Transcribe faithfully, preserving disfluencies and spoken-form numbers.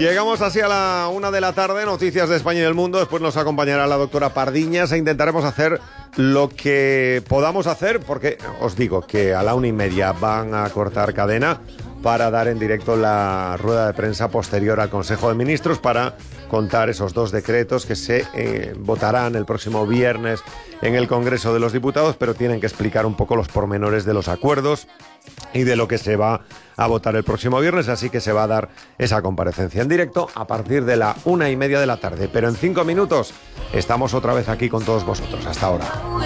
Llegamos así a la una de la tarde, noticias de España y del mundo. Después nos acompañará la doctora Pardiñas e intentaremos hacer lo que podamos hacer, porque os digo que a la una y media van a cortar cadena para dar en directo la rueda de prensa posterior al Consejo de Ministros para contar esos dos decretos que se eh, votarán el próximo viernes en el Congreso de los Diputados, pero tienen que explicar un poco los pormenores de los acuerdos y de lo que se va a votar el próximo viernes, así que se va a dar esa comparecencia en directo a partir de la una y media de la tarde. Pero en cinco minutos estamos otra vez aquí con todos vosotros. Hasta ahora.